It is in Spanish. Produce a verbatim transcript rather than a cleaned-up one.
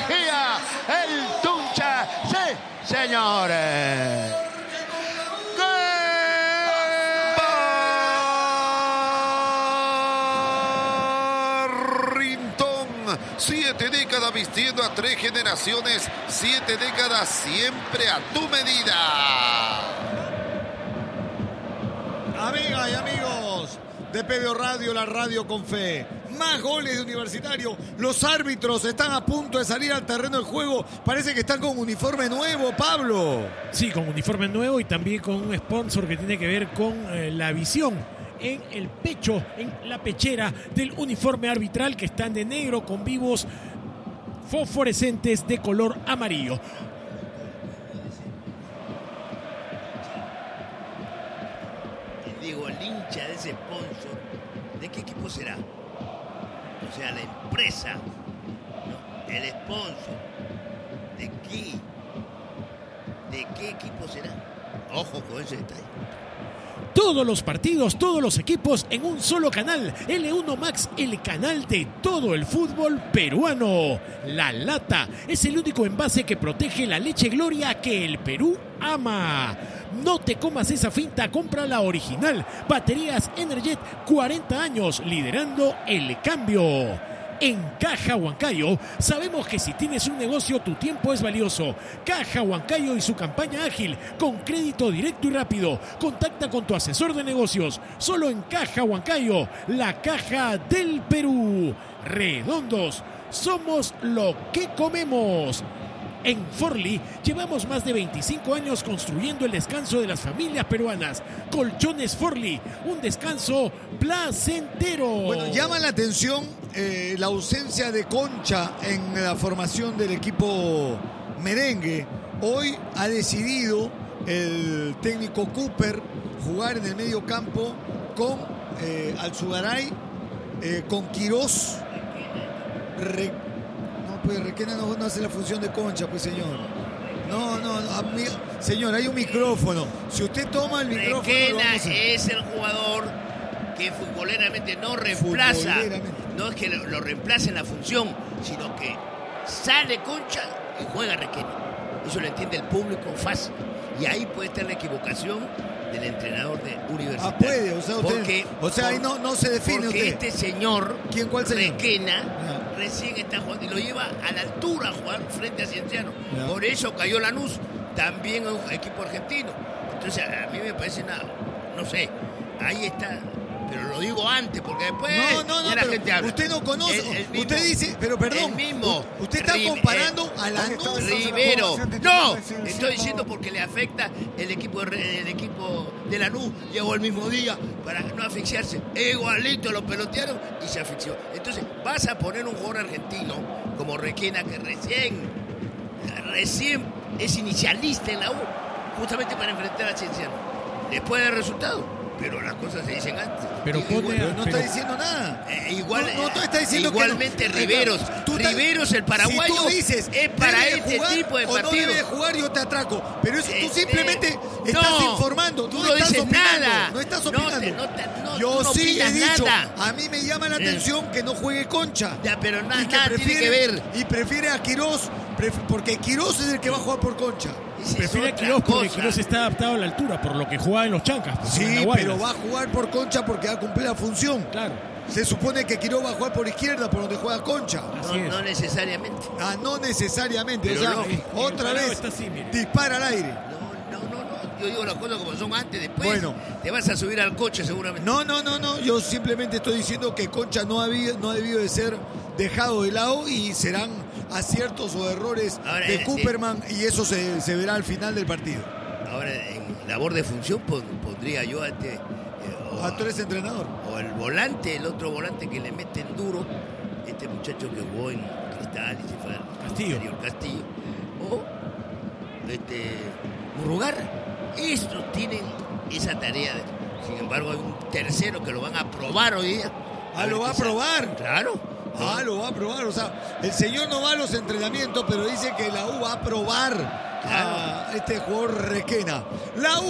Mejía, el Tuncha. Sí, señores. Siete décadas vistiendo a tres generaciones, siete décadas siempre a tu medida. Amigas y amigos de P B O Radio, la radio con fe. Más goles de Universitario. Los árbitros están a punto de salir al terreno del juego. Parece que están con uniforme nuevo, Pablo. Sí, con uniforme nuevo y también con un sponsor que tiene que ver con eh, la visión en el pecho, en la pechera del uniforme arbitral, que están de negro con vivos fosforescentes de color amarillo. Digo, el hincha de ese sponsor, ¿de qué equipo será? O sea, la empresa, ¿no? El sponsor, ¿de qué? ¿De qué equipo será? Ojo con ese detalle. Todos los partidos, todos los equipos en un solo canal. L uno Max, el canal de todo el fútbol peruano. La Lata es el único envase que protege la leche Gloria que el Perú ama. No te comas esa finta, compra la original. Baterías Energet, cuarenta años liderando el cambio. En Caja Huancayo sabemos que si tienes un negocio tu tiempo es valioso. Caja Huancayo y su campaña ágil con crédito directo y rápido. Contacta con tu asesor de negocios. Solo en Caja Huancayo, la caja del Perú. Redondos, somos lo que comemos. En Forli llevamos más de veinticinco años construyendo el descanso de las familias peruanas. Colchones Forli, un descanso placentero. Bueno, llama la atención eh, la ausencia de Concha en la formación del equipo merengue. Hoy ha decidido el técnico Cooper jugar en el medio campo con eh, Alzugaray, eh, con Quirós. Re Pues Requena no, no hace la función de Concha, pues señor. No, no, no amiga, señor, hay un micrófono. Si usted toma el micrófono... Requena es el jugador que futboleramente no reemplaza. Futboleramente. No es que lo, lo reemplace en la función, sino que sale Concha y juega Requena. Eso lo entiende el público fácil. Y ahí puede estar la equivocación del entrenador de Universitario. Ah, puede, o sea, usted, porque, o sea ahí no, no se define porque usted. Este señor, ¿Quién, cuál señor? Requena, no. recién está jugando y lo lleva a la altura a jugar frente a Cienciano. No. Por eso cayó Lanús, también a un equipo argentino. Entonces a mí me parece nada, no sé, ahí está. Pero lo digo antes, porque después no, no, no, ya la pero gente habla. Usted no conoce, el, el mismo, usted dice, pero perdón, el mismo, usted está Ri, comparando eh, a Lanús. Rivero. No, estoy diciendo porque le afecta el equipo, el equipo de Lanús. Llegó el mismo día para no asfixiarse. Igualito lo pelotearon y se asfixió. Entonces vas a poner un jugador argentino como Requena, que recién, recién es inicialista en la U, justamente para enfrentar a Cienciano. Después del resultado. Pero las cosas se dicen antes. Pero, y, Igual, pone, pero no pero, está diciendo nada. Eh, igual, no, no está diciendo igualmente que no. Riveros. Tú estás, Riveros, el paraguayo, si tú dices, es para este jugar, tipo de o partidos. no debe jugar, yo te atraco. Pero eso Eh, tú simplemente eh, estás no, informando. Tú Tú no no estás dices opinando. nada. No estás No opinando. te- no te- no, yo tú no sí he opinas dicho. nada. A mí me llama la atención que no juegue Concha. Ya, pero na- y que nada prefiere, tiene que ver. Y prefiere a Quirós, pref- porque Quirós es el que va a jugar por Concha. Esa es prefiere a otra Quirós porque cosa. Quirós está adaptado a la altura, por lo que juega en los chancas. Sí, en la pero Guaymas. va a jugar por Concha porque va a cumplir la función. Claro. Se supone que Quirós va a jugar por izquierda, por donde juega Concha. Así No, es. no necesariamente. Ah, no necesariamente. Pero o sea, lógico. otra El parado vez está así, mire. dispara al aire. No, no, no, no. Yo digo las cosas como son antes, después Bueno. te vas a subir al coche seguramente. No, no, no, no. Yo simplemente estoy diciendo que Concha no ha, habido, no ha debido de ser dejado de lado y serán aciertos o errores Ahora, de eh, Cooperman y eso se, se verá al final del partido. Ahora, en labor de función pon- pondría yo a este... eh, o, A tú eres entrenador. o el volante, el otro volante que le meten duro, este muchacho que jugó en Cristal y se fue al Castillo. exterior, Castillo. O este Murrugarra. Estos tienen esa tarea. de- sin embargo, hay un tercero que lo van a probar hoy día. Ah, ver lo va qué a sale. probar. Claro. Ah, lo va a probar. O sea, el señor no va a los entrenamientos, pero dice que la U va a probar a este jugador Requena. La U